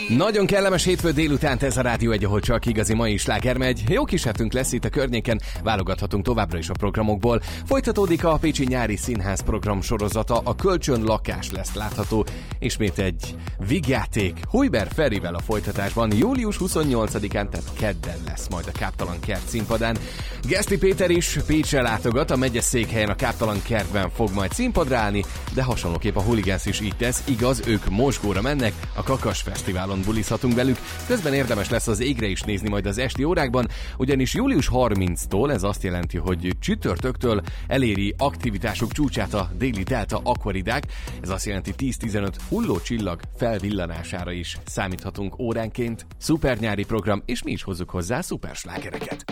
Nagyon kellemes hétfő délután, ez a Rádió 1, ahol csak igazi mai sláger megy. Jó kis hetünk lesz itt a környéken, válogathatunk továbbra is a programokból. Folytatódik a Pécsi Nyári Színház program sorozata, a Kölcsön lakás lesz látható. Ismét egy vígjáték Hujber Ferivel a folytatásban. Július 28-án, tehát kedden lesz majd a Káptalan Kert színpadán. Geszti Péter is Pécsre látogat, a megyeszékhelyen a Káptalan Kertben fog majd színpadra állni, de hasonlóképp a Hooligans is így tesz, igaz, ők Mosgóra mennek, a Kakas Fesztiválon bulizhatunk velük. Közben érdemes lesz az égre is nézni majd az esti órákban, ugyanis július 30-tól, ez azt jelenti, hogy csütörtöktől eléri aktivitásuk csúcsát a déli delta akvaridák, ez azt jelenti 10-15 hullócsillag felvillanására is számíthatunk óránként. Szuper nyári program, és mi is hozzuk hozzá szuper slágereket.